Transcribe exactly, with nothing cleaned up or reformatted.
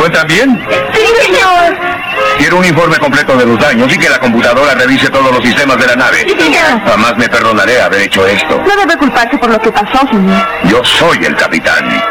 encuentran bien? Sí, señor. Quiero un informe completo de los daños y que la computadora revise todos los sistemas de la nave. Sí, señor. Jamás me perdonaré haber hecho esto. No debe culparse por lo que pasó, señor. Yo soy el capitán.